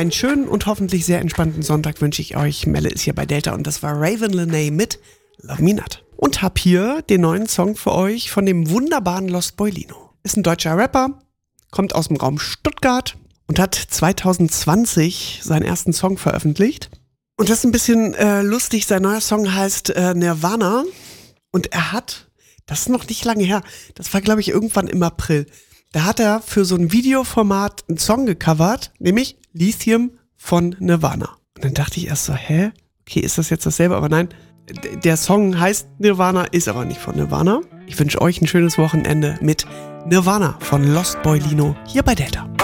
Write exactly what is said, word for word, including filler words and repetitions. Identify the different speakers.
Speaker 1: Einen schönen und hoffentlich sehr entspannten Sonntag wünsche ich euch. Melle ist hier bei Delta und das war Raven Lenae mit Love Me Not. Und hab hier den neuen Song für euch von dem wunderbaren Lost Boy Lino. Ist ein deutscher Rapper, kommt aus dem Raum Stuttgart und hat zwanzig zwanzig seinen ersten Song veröffentlicht. Und das ist ein bisschen äh, lustig. Sein neuer Song heißt äh, Nirvana. Und er hat, das ist noch nicht lange her, das war glaube ich irgendwann im April, da hat er für so ein Videoformat einen Song gecovert, nämlich Lithium von Nirvana. Und dann dachte ich erst so, hä? Okay, ist das jetzt dasselbe? Aber nein, d- der Song heißt Nirvana, ist aber nicht von Nirvana. Ich wünsche euch ein schönes Wochenende mit Nirvana von Lost Boy Lino hier bei Delta.